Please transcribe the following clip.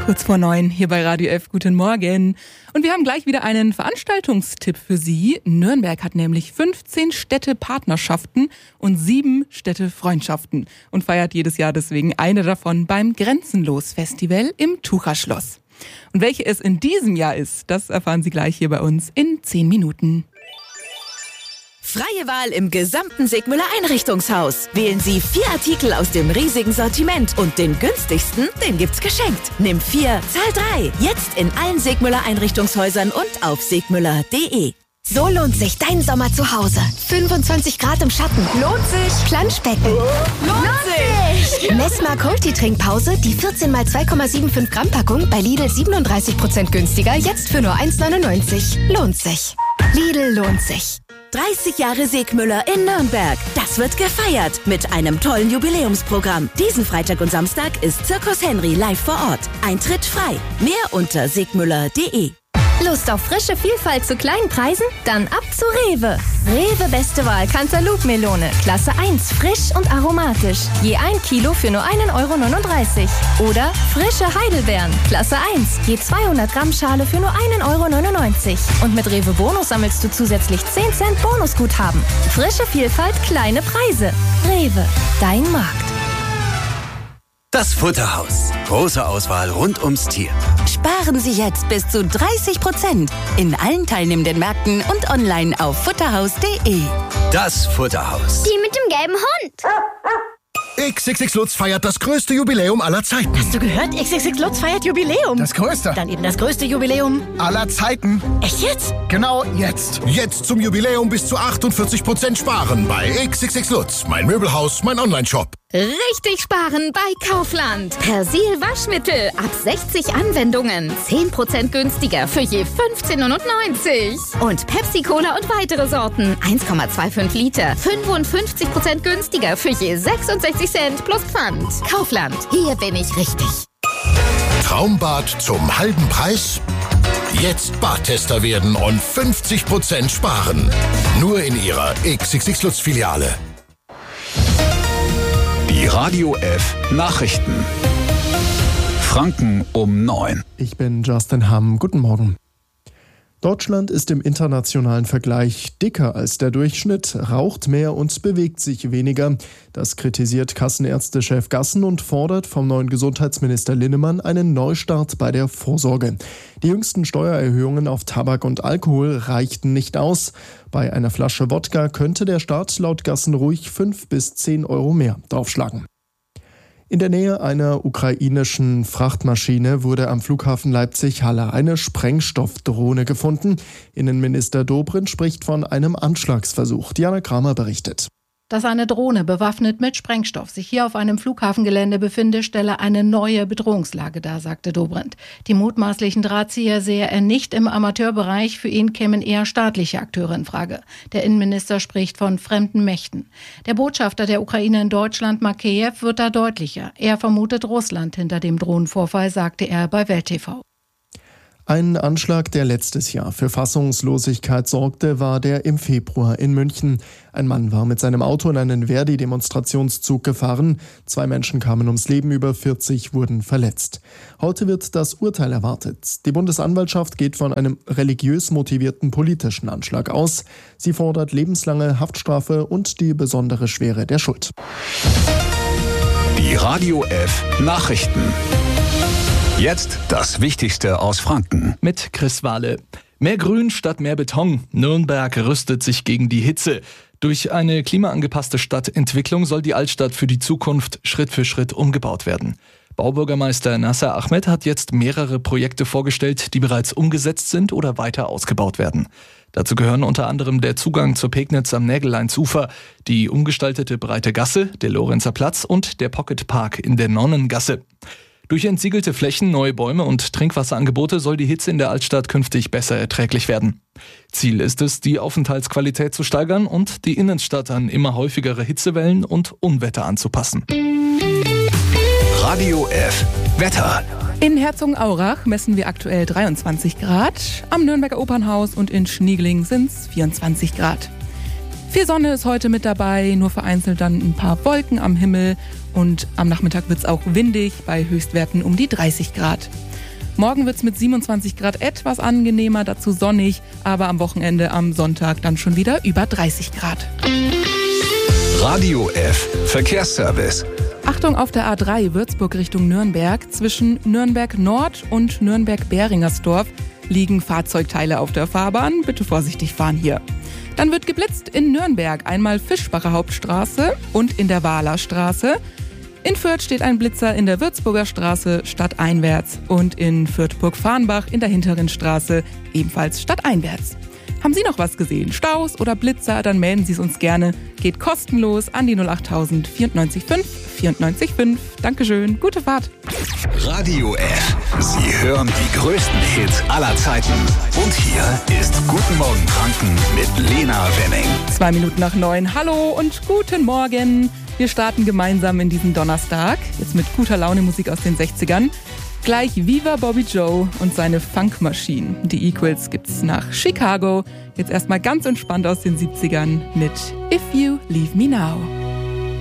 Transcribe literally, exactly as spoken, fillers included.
Kurz vor neun hier bei Radio F. Guten Morgen. Und wir haben gleich wieder einen Veranstaltungstipp für Sie. Nürnberg hat nämlich fünfzehn Städtepartnerschaften und sieben Städtefreundschaften und feiert jedes Jahr deswegen eine davon beim Grenzenlos-Festival im Tucherschloss. Und welche es in diesem Jahr ist, das erfahren Sie gleich hier bei uns in zehn Minuten. Freie Wahl im gesamten Segmüller Einrichtungshaus. Wählen Sie vier Artikel aus dem riesigen Sortiment und den günstigsten, den gibt's geschenkt. Nimm vier, zahl drei. Jetzt in allen Segmüller Einrichtungshäusern und auf segmüller punkt de. So lohnt sich dein Sommer zu Hause. fünfundzwanzig Grad im Schatten. Lohnt sich. Planschbecken. Oh, lohnt, lohnt sich. Messmer Multitrinkpause, die vierzehn mal zwei Komma fünfundsiebzig Gramm Packung bei Lidl siebenunddreißig Prozent günstiger, jetzt für nur eins neunundneunzig. Lohnt sich. Lidl lohnt sich. dreißig Jahre Segmüller in Nürnberg. Das wird gefeiert mit einem tollen Jubiläumsprogramm. Diesen Freitag und Samstag ist Zirkus Henry live vor Ort. Eintritt frei. Mehr unter segmüller punkt de. Lust auf frische Vielfalt zu kleinen Preisen? Dann ab zu Rewe. Rewe Beste Wahl Cantaloupe-Melone. Klasse eins, frisch und aromatisch. Je ein Kilo für nur ein Euro neununddreißig. Oder frische Heidelbeeren. Klasse eins, je zweihundert Gramm Schale für nur ein Euro neunundneunzig. Und mit Rewe Bonus sammelst du zusätzlich zehn Cent Bonusguthaben. Frische Vielfalt, kleine Preise. Rewe, dein Markt. Das Futterhaus. Große Auswahl rund ums Tier. Sparen Sie jetzt bis zu dreißig Prozent in allen teilnehmenden Märkten und online auf futterhaus punkt de. Das Futterhaus. Die mit dem gelben Hund. X X X Lutz feiert das größte Jubiläum aller Zeiten. Hast du gehört? X X X Lutz feiert Jubiläum. Das größte. Dann eben das größte Jubiläum aller Zeiten. Echt jetzt? Genau jetzt. Jetzt zum Jubiläum bis zu achtundvierzig Prozent sparen bei X X X Lutz. Mein Möbelhaus, mein Online-Shop. Richtig sparen bei Kaufland. Persil Waschmittel ab sechzig Anwendungen. zehn Prozent günstiger für je fünfzehn neunundneunzig. Und Pepsi Cola und weitere Sorten. eins Komma fünfundzwanzig Liter. fünfundfünfzig Prozent günstiger für je sechsundsechzig Cent plus Pfand. Kaufland. Hier bin ich richtig. Traumbad zum halben Preis? Jetzt Badtester werden und fünfzig Prozent sparen. Nur in Ihrer X X X Lutz Filiale. Die Radio F Nachrichten. Franken um neun. Ich bin Justin Hamm. Guten Morgen. Deutschland ist im internationalen Vergleich dicker als der Durchschnitt, raucht mehr und bewegt sich weniger. Das kritisiert Kassenärztechef Gassen und fordert vom neuen Gesundheitsminister Linnemann einen Neustart bei der Vorsorge. Die jüngsten Steuererhöhungen auf Tabak und Alkohol reichten nicht aus. Bei einer Flasche Wodka könnte der Staat laut Gassen ruhig fünf bis zehn Euro mehr draufschlagen. In der Nähe einer ukrainischen Frachtmaschine wurde am Flughafen Leipzig-Halle eine Sprengstoffdrohne gefunden. Innenminister Dobrindt spricht von einem Anschlagsversuch. Diana Kramer berichtet. Dass eine Drohne bewaffnet mit Sprengstoff sich hier auf einem Flughafengelände befinde, stelle eine neue Bedrohungslage dar, sagte Dobrindt. Die mutmaßlichen Drahtzieher sehe er nicht im Amateurbereich, für ihn kämen eher staatliche Akteure in Frage. Der Innenminister spricht von fremden Mächten. Der Botschafter der Ukraine in Deutschland, Makeyev, wird da deutlicher. Er vermutet Russland hinter dem Drohnenvorfall, sagte er bei Welt T V. Ein Anschlag, der letztes Jahr für Fassungslosigkeit sorgte, war der im Februar in München. Ein Mann war mit seinem Auto in einen Verdi-Demonstrationszug gefahren. Zwei Menschen kamen ums Leben, über vierzig wurden verletzt. Heute wird das Urteil erwartet. Die Bundesanwaltschaft geht von einem religiös motivierten politischen Anschlag aus. Sie fordert lebenslange Haftstrafe und die besondere Schwere der Schuld. Die Radio F Nachrichten. Jetzt das Wichtigste aus Franken. Mit Chris Wahle. Mehr Grün statt mehr Beton. Nürnberg rüstet sich gegen die Hitze. Durch eine klimaangepasste Stadtentwicklung soll die Altstadt für die Zukunft Schritt für Schritt umgebaut werden. Baubürgermeister Nasser Ahmed hat jetzt mehrere Projekte vorgestellt, die bereits umgesetzt sind oder weiter ausgebaut werden. Dazu gehören unter anderem der Zugang zur Pegnitz am Nägeleinsufer, die umgestaltete Breite Gasse, der Lorenzer Platz und der Pocket Park in der Nonnengasse. Durch entsiegelte Flächen, neue Bäume und Trinkwasserangebote soll die Hitze in der Altstadt künftig besser erträglich werden. Ziel ist es, die Aufenthaltsqualität zu steigern und die Innenstadt an immer häufigere Hitzewellen und Unwetter anzupassen. Radio F Wetter. In Herzogenaurach messen wir aktuell dreiundzwanzig Grad, am Nürnberger Opernhaus und in Schniegeling sind es vierundzwanzig Grad. Viel Sonne ist heute mit dabei, nur vereinzelt dann ein paar Wolken am Himmel und am Nachmittag wird es auch windig bei Höchstwerten um die dreißig Grad. Morgen wird es mit siebenundzwanzig Grad etwas angenehmer, dazu sonnig, aber am Wochenende am Sonntag dann schon wieder über dreißig Grad. Radio F Verkehrsservice. Achtung auf der A drei Würzburg Richtung Nürnberg. Zwischen Nürnberg Nord und Nürnberg-Beringersdorf liegen Fahrzeugteile auf der Fahrbahn. Bitte vorsichtig fahren hier. Dann wird geblitzt in Nürnberg, einmal Fischbacher Hauptstraße und in der Wahler Straße. In Fürth steht ein Blitzer in der Würzburger Straße stadteinwärts und in Fürth-Burg-Farnbach in der Hinteren Straße ebenfalls stadteinwärts. Haben Sie noch was gesehen? Staus oder Blitzer? Dann melden Sie es uns gerne. Geht kostenlos an die null acht tausend vierundneunzig fünf vierundneunzig fünf. Dankeschön, gute Fahrt. Radio F. Sie hören die größten Hits aller Zeiten. Und hier ist Guten Morgen Franken mit Lena Wenning. Zwei Minuten nach neun. Hallo und guten Morgen. Wir starten gemeinsam in diesen Donnerstag. Jetzt mit guter Laune Musik aus den sechzigern. Gleich Viva Bobby Joe und seine Funkmaschinen. Die Equals gibt's nach Chicago. Jetzt erstmal ganz entspannt aus den siebzigern mit If You Leave Me Now.